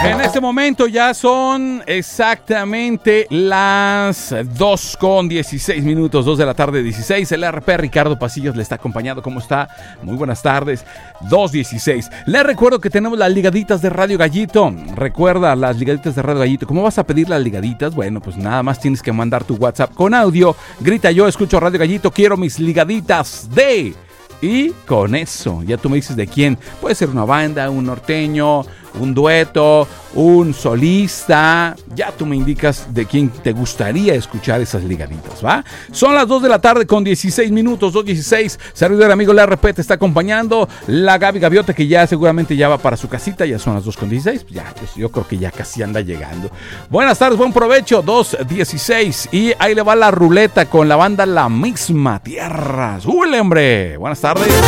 En este momento ya son exactamente las 2:16, 2 de la tarde 16. El RP Ricardo Pasillos le está acompañando. ¿Cómo está? Muy buenas tardes. 2:16. Les recuerdo que tenemos las ligaditas de Radio Gallito. Recuerda las ligaditas de Radio Gallito. ¿Cómo vas a pedir las ligaditas? Bueno, pues nada más tienes que mandar tu WhatsApp con audio. Grita: yo escucho Radio Gallito, quiero mis ligaditas de... Y con eso, ya tú me dices de quién. Puede ser una banda, un norteño, un dueto, un solista. Ya tú me indicas de quién te gustaría escuchar esas ligaditas, ¿va? Son las 2 de la tarde con 16 minutos, 2:16. Servidor amigo, la RP te está acompañando. La Gaby Gaviota, que ya seguramente ya va para su casita. Ya son las 2:16. Ya, yo creo que ya casi anda llegando. Buenas tardes, buen provecho. 2:16. Y ahí le va la ruleta con la banda La Misma Tierra. ¡Súbele, hombre! Buenas tardes.